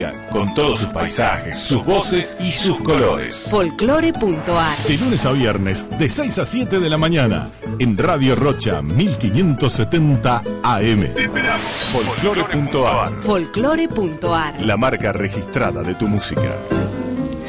con todos sus paisajes, sus voces y sus colores. Folclore.ar. De lunes a viernes, de 6 a 7 de la mañana, en Radio Rocha 1570 AM. Te esperamos. Folclore.ar. Folclore.ar. La marca registrada de tu música.